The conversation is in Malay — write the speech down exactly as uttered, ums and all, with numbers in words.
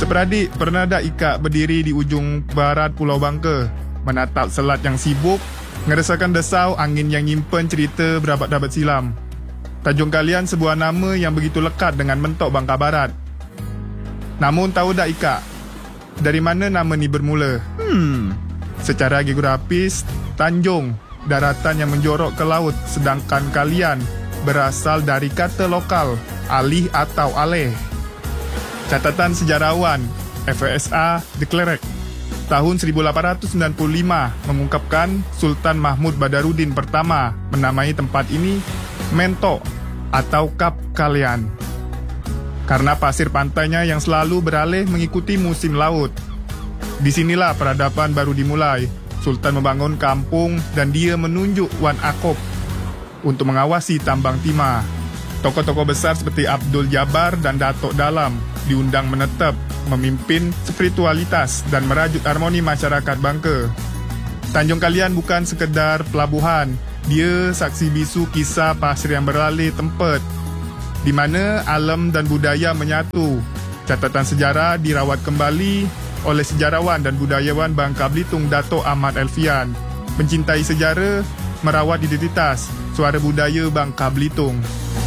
Seperadik, pernah tak Ika berdiri di ujung barat Pulau Bangka, menatap selat yang sibuk, ngerasakan desau angin yang nyimpen cerita berabad-abad silam? Tajuk kalian sebuah nama yang begitu lekat dengan mentok Bangka Barat. Namun tahu tak Ika, dari mana nama ni bermula? Hmm, secara geografis, Tanjung, daratan yang menjorok ke laut, sedangkan kalian berasal dari kata lokal, alih atau aleh. Catatan sejarawan F S A de Klerk tahun seribu lapan ratus sembilan puluh lima mengungkapkan Sultan Mahmud Badarudin pertama menamai tempat ini Mentok atau Kap Kalian karena pasir pantainya yang selalu beralih mengikuti musim laut. Di sinilah peradaban baru dimulai. Sultan membangun kampung dan dia menunjuk Wan Akop untuk mengawasi tambang timah. Tokoh-tokoh besar seperti Abdul Jabbar dan Datuk Dalam diundang menetap, memimpin spiritualitas dan merajut harmoni masyarakat Bangka. Tanjung Kalian bukan sekedar pelabuhan, dia saksi bisu kisah pasir yang beralih tempat, di mana alam dan budaya menyatu. Catatan sejarah dirawat kembali oleh sejarawan dan budayawan Bangka Belitung Dato' Ahmad Alfian. Mencintai sejarah, merawat identitas, suara budaya Bangka Belitung.